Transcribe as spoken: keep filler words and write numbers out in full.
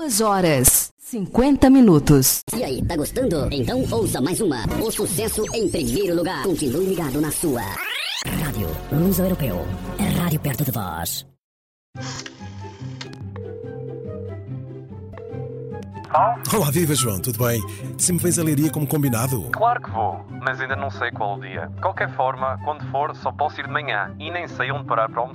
Duas horas, cinquenta minutos. E aí, tá gostando? Então ouça mais uma. O sucesso em primeiro lugar. Continue ligado na sua Rádio Luso Europeu. É rádio perto de vós. Olá, viva João, tudo bem? Se me vens a Leiria como combinado? Claro que vou, mas ainda não sei qual o dia. De qualquer forma, quando for, só posso ir de manhã e nem sei onde parar para almoçar.